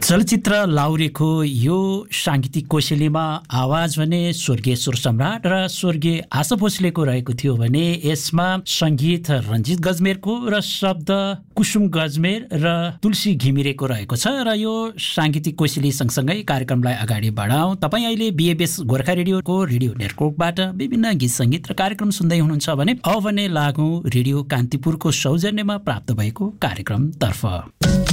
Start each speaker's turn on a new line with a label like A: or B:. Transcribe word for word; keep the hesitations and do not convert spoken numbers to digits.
A: चलचित्र लाउरेको यो साङ्गीतिक कोसेलीमा आवाज भने स्वर्गीय सुर सम्राट र स्वर्गीय आशा भोसलेको रहेको थियो भने यसमा सङ्गीत रञ्जित गजमेरको र शब्द कुसुम गजमेर र तुलसी घिमिरेको रहेको छ। र यो साङ्गीतिक कोसेली सँगसँगै कार्यक्रमलाई अगाडि बढाउँ। तपाईँ अहिले बिएबीएस गोर्खा रेडियोको रेडियो नेटवर्कबाट विभिन्न गीत सङ्गीत र कार्यक्रम सुन्दै हुनुहुन्छ भने अब भने लागौँ रेडियो कान्तिपुरको सौजन्यमा प्राप्त भएको कार्यक्रमतर्फ।